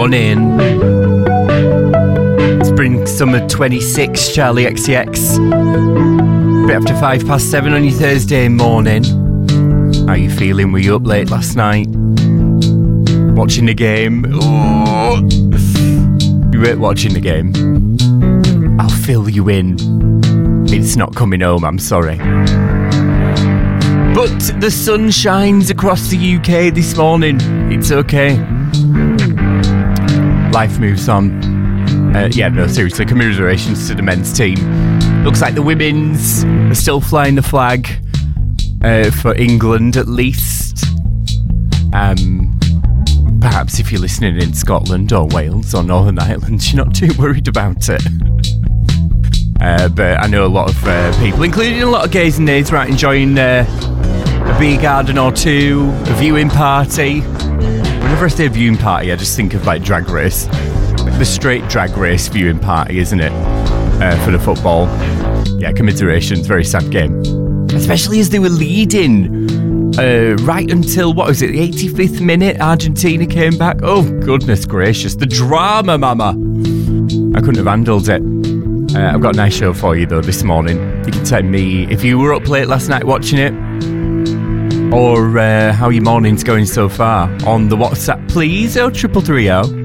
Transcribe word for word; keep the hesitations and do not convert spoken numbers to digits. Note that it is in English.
morning. Spring Summer twenty-six, Charlie X C X. Bit after five past seven on your Thursday morning. How you feeling? Were you up late last night? Watching the game? Oh. You weren't watching the game. I'll fill you in. It's not coming home, I'm sorry. But the sun shines across the U K this morning. It's okay. Life moves on. Uh, yeah, no, seriously, commiserations to the men's team. Looks like the women's are still flying the flag uh, for England, at least. Um, perhaps if you're listening in Scotland or Wales or Northern Ireland, you're not too worried about it. uh, but I know a lot of uh, people, including a lot of gays and nays, right, enjoying uh, a beer garden or two, a viewing party. Whenever I say viewing party, I just think of like Drag Race. The straight Drag Race viewing party, isn't it? Uh, for the football. Yeah, commiserations, very sad game. Especially as they were leading uh, right until, what was it, the eighty-fifth minute, Argentina came back. Oh, goodness gracious, the drama, mama. I couldn't have handled it. Uh, I've got a nice show for you, though, this morning. You can tell me if you were up late last night watching it, or uh, how your morning's going so far on the WhatsApp, please. Oh, triple three oh.